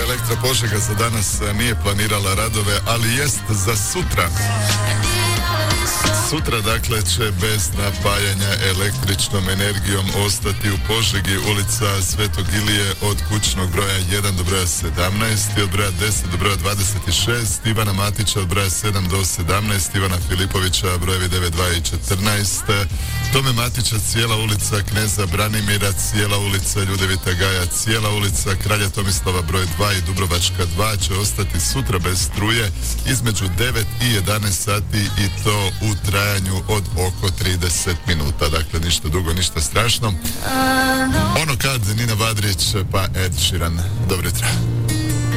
Elektra Požega za danas nije planirala radove, ali jest za sutra. Sutra, dakle, će bez napajanja električnom energijom ostati u Požegi ulica Svetog Ilije od kućnog broja 1 do broja 17 i od broja 10 do broja 26, Ivana Matića od broja 7 do 17, Ivana Filipovića brojevi 9, 2 i 14, Tome Matića cijela ulica Kneza Branimira, cijela ulica Ljudevita Gaja, cijela ulica Kralja Tomislava broj 2 i Dubrovačka 2 će ostati sutra bez struje između 9 i 11 sati i to u trajanju od oko 30 minuta. Dakle, ništa dugo, ništa strašno. Ono kad Nina Badrić pa Ed Sheeran. Dobro jutro.